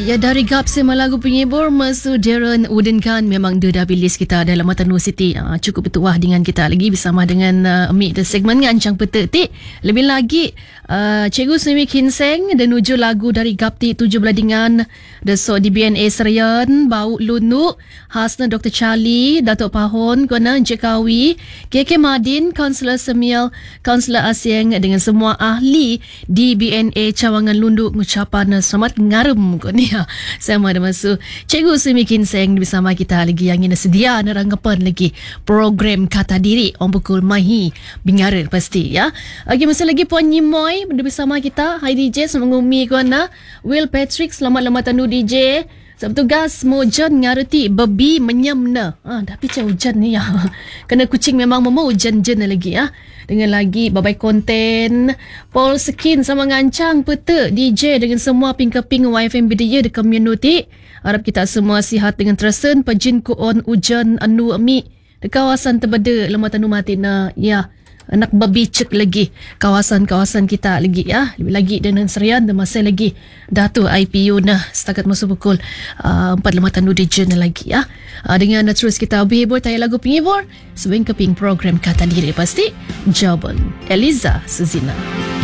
Ya, dari Gap Sema lagu penyibur Masu Darren Udenkan. Memang dia dah bilis kita dalam Matanu City. Cukup bertuah dengan kita lagi bersama dengan Amik dan segmen Ancang Petik. Lebih lagi Cikgu Sumi Kinseng dan uju lagu dari Gap Ti 7 Beladingan Desok di BNA Serian Bau Lunuk Hasna Dr. Charlie Datuk Pahon Kona Encik Kawi KK Madin Kaunselor Semil Kaunselor Asyeng dengan semua ahli di BNA Cawangan Lunduk mengucapkan selamat ngarum konia. Sama ada masuk Cikgu Sumi Kinseng bersama kita lagi yang ingin sedia neranggapan lagi program Kata Diri om pukul mahi bingaran pasti ya. Lagi masa lagi Puan Nyimoy bersama kita. Hai DJ semengumi kuana Will Patrick selamat tandu DJ. Sebtugas mojan ngareti bebi menyemna. Tapi macam hujan ni ya. Kena kucing memang mau hujan-hujan lagi ya. Dengan lagi babai konten Paul Skin sama ngancang peta DJ dengan semua ping-keping YFM Bidaya di community. Harap kita semua sihat dengan tersen pejin kuon hujan anu ami di kawasan terbeda lemah tanu matina ya. Nak berbicek lagi kawasan-kawasan kita lagi ya. Lebih lagi dengan serian dan masih lagi Datuk IPU nah setakat masuk pukul 4 tandu DJ lagi ya. Dengan terus kita berhibur tayar lagu penghibur sebelum keping program Kata Diri pasti Jawaban Eliza Suzina.